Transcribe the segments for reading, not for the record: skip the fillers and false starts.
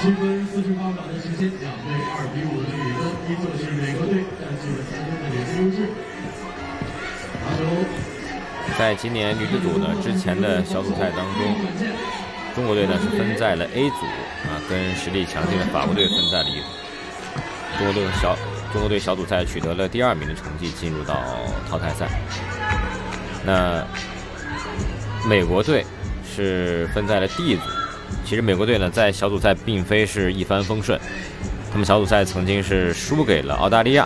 7分48秒的时间，2对2比5的比分，依旧是美国队占据了3分的领先优势。拿球。 在今年女子组呢之前的小组赛当中，中国队呢是分在了 A 组跟实力强劲的法国队分在了一组。中国队小组赛取得了第2名的成绩，进入到淘汰赛。那美国队是分在了 D 组。其实美国队呢在小组赛并非是一帆风顺，他们小组赛曾经是输给了澳大利亚。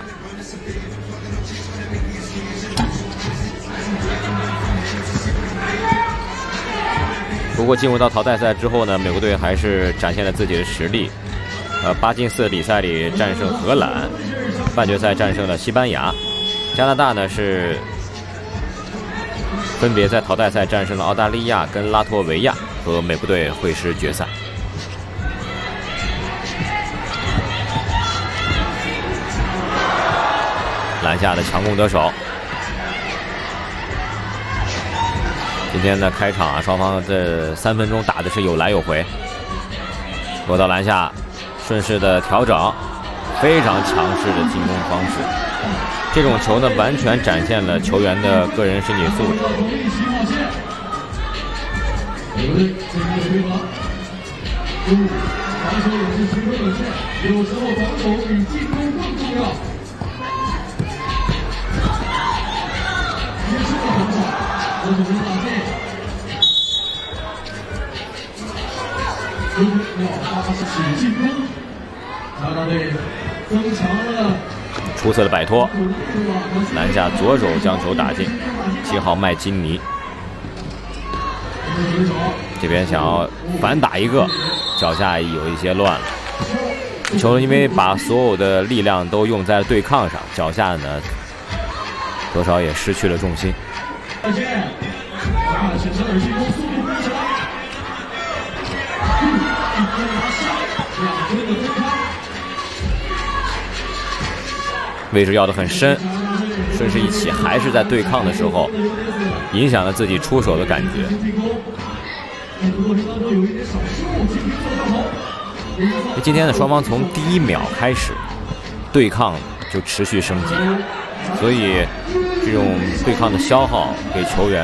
不过进入到淘汰赛之后呢，美国队还是展现了自己的实力。8进4的比赛里战胜荷兰，半决赛战胜了西班牙，加拿大呢是分别在淘汰赛战胜了澳大利亚跟拉脱维亚，和美国队会师决赛。篮下的强攻得手。今天的开场双方这3分钟打的是有来有回。落到篮下，顺势的调整，非常强势的进攻方式。这种球呢，完全展现了球员的个人身体素质。 防守也是十分有限，有时候防守比进攻更重要。接受了防守，这是没打进。要发起进攻，加拿大队增强了。 出色的摆脱，篮下左手将球打进，7号麦金尼。这边想要反打一个，脚下有一些乱了。球因为把所有的力量都用在了对抗上，脚下呢多少也失去了重心。位置要得很深，顺势一起，还是在对抗的时候影响了自己出手的感觉。今天的双方从第1秒开始对抗就持续升级，所以这种对抗的消耗给球员